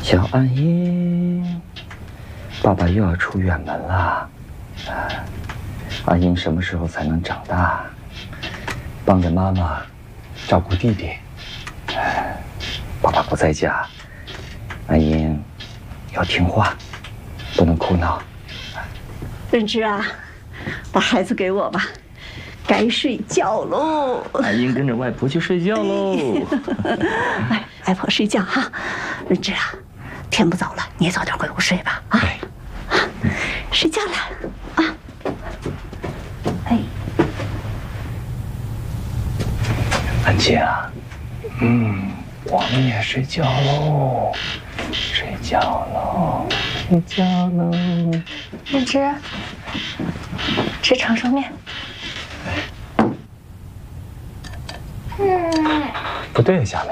小安英，爸爸又要出远门了。安英什么时候才能长大，帮着妈妈照顾弟弟？爸爸不在家，安英要听话，不能哭闹。 润之啊，把孩子给我吧，该睡觉喽。 安英跟着外婆去睡觉喽。 哎，外婆睡觉哈。润之啊，天不早了，你也早点回屋睡吧啊。睡觉了啊。哎， 安静啊，我们也睡觉喽，睡觉喽，睡觉喽。 润之，吃长寿面。 不对，夏梅。